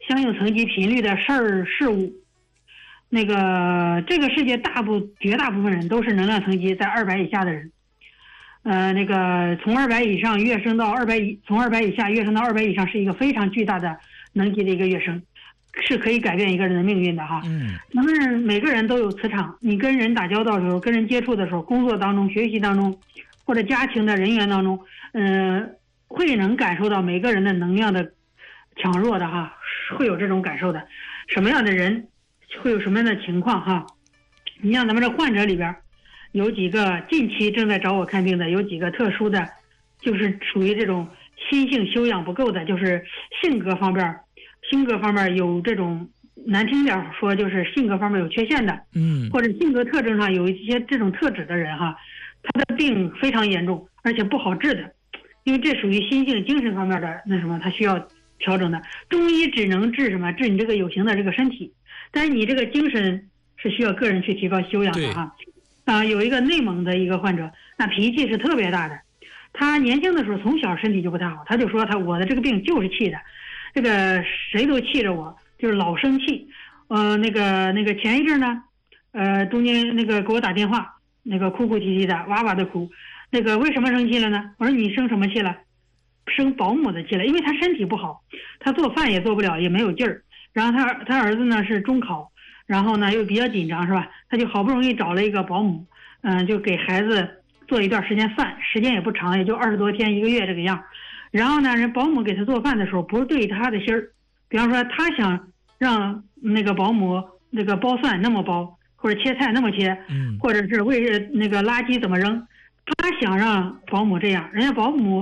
相应层级频率的事儿事物。这个世界绝大部分人都是能量层级在200以下的人。从200以上跃升到从200以下跃升到200以上是一个非常巨大的能级的一个跃升，是可以改变一个人的命运的哈。咱们每个人都有磁场，你跟人打交道的时候，跟人接触的时候，工作当中、学习当中，或者家庭的人员当中，会能感受到每个人的能量的强弱的哈，会有这种感受的。什么样的人会有什么样的情况哈？你像咱们这患者里边，有几个近期正在找我看病的，有几个特殊的，就是属于这种心性修养不够的，就是性格方面有这种难听点说就是性格方面有缺陷的，或者性格特征上有一些这种特质的人哈，他的病非常严重，而且不好治的，因为这属于心性精神方面的他需要调整的。中医只能治什么？治你这个有形的这个身体，但是你这个精神是需要个人去提高修养的哈。有一个内蒙的一个患者，那脾气是特别大的。他年轻的时候从小身体就不太好，他就说我的这个病就是气的，这个谁都气着我，就是老生气。前一阵呢，中间给我打电话，哭哭啼啼的，哇哇的哭。为什么生气了呢？我说你生什么气了？生保姆的气了，因为他身体不好，他做饭也做不了，也没有劲儿。然后他儿子呢是中考。然后呢，又比较紧张，是吧？他就好不容易找了一个保姆，就给孩子做一段时间饭，时间也不长，也就20多天、1个月这个样。然后呢，人保姆给他做饭的时候，不是对他的心儿，比方说他想让保姆剥蒜那么剥，或者切菜那么切，或者是为垃圾怎么扔，他想让保姆这样，人家保姆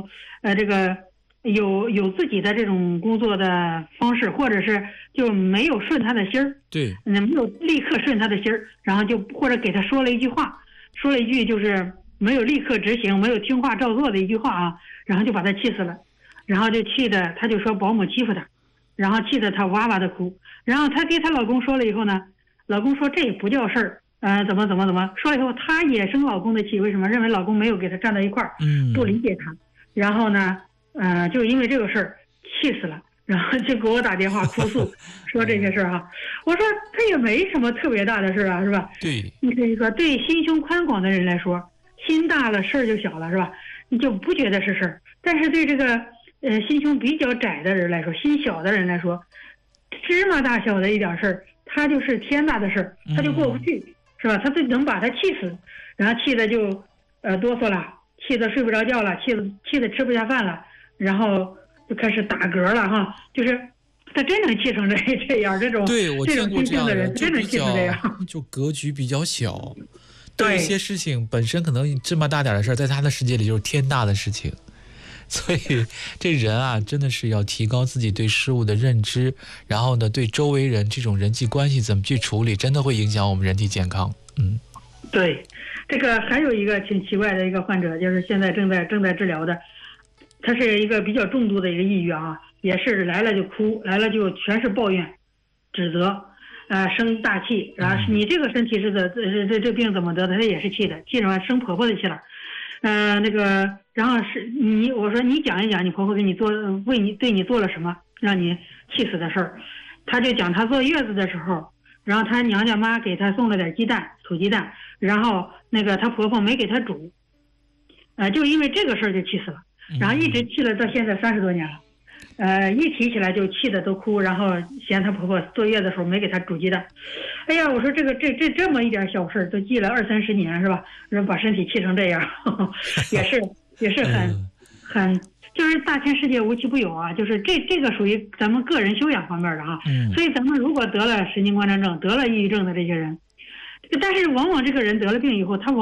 有自己的这种工作的方式，或者是就没有顺他的心儿， 对， 没有立刻顺他的心儿，然后就或者给他说了一句就是没有立刻执行，没有听话照做的一句话啊，然后就把他气死了，然后就气的他就说保姆欺负他，然后气得他哇哇的哭，然后他给他老公说了以后呢，老公说这也不叫事儿，怎么说了以后，他也生老公的气，为什么？认为老公没有给他站在一块儿，不理解他，然后呢？就因为这个事儿气死了，然后就给我打电话哭诉说这些事儿哈。我说他也没什么特别大的事儿啊，是吧？ 对， 你可以说对心胸宽广的人来说，心大了事儿就小了，是吧？你就不觉得是事儿。但是对这个心胸比较窄的人来说，心小的人来说，芝麻大小的一点事儿，他就是天大的事儿，他就过不去，是吧？他就能把他气死，然后气的就哆嗦了，气的睡不着觉了，气的吃不下饭了。然后就开始打嗝了哈，就是他真能气成这样，这种对我见过这样的人， 真能气成这样， 就格局比较小，对一些事情本身可能这么大点的事儿，在他的世界里就是天大的事情。所以这人啊，真的是要提高自己对事物的认知，然后呢，对周围人这种人际关系怎么去处理，真的会影响我们人体健康。 对，这个还有一个挺奇怪的一个患者，就是现在正在治疗的。他是一个比较重度的一个抑郁啊，也是来了就哭，来了就全是抱怨、指责，生大气。然后你这个身体是的，这病怎么得的？他也是气的，气什么？生婆婆的气了。然后我说你讲一讲，你婆婆给你对你做了什么，让你气死的事儿。他就讲他坐月子的时候，然后他娘家妈给他送了点鸡蛋，土鸡蛋，然后他婆婆没给他煮，就因为这个事儿就气死了。然后一直气了到现在30多年了，一提起来就气得都哭，然后嫌她婆婆坐月子的时候没给她煮鸡蛋。哎呀，我说这么一点小事都记了20-30年是吧？人把身体气成这样，也是很就是大千世界无奇不有啊，就是这个属于咱们个人修养方面的啊。所以咱们如果得了神经官能症、得了抑郁症的这些人，但是往往这个人得了病以后，他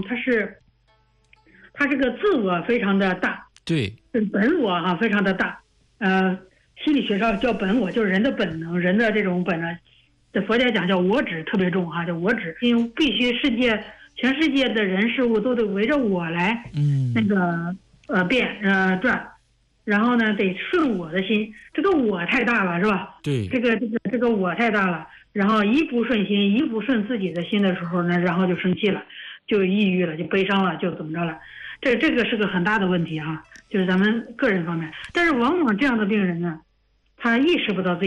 这个自我非常的大。 对， 本我啊非常的大，心理学上叫本我，就是人的本能，人的这种本能，在佛家讲叫我执特别重哈，叫我执，因为必须全世界的人事物都得围着我来，转，然后呢得顺我的心，这个我太大了是吧？ 对， 这个我太大了，然后一不顺心，一不顺自己的心的时候呢，然后就生气了，就抑郁了，就悲伤了，就怎么着了。这个是个很大的问题啊，就是咱们个人方面。但是往往这样的病人呢，他意识不到自己